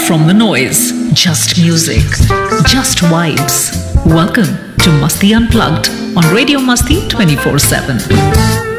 from the noise. Just music. Just vibes. Welcome to Masti Unplugged on Radio Masti 24/7.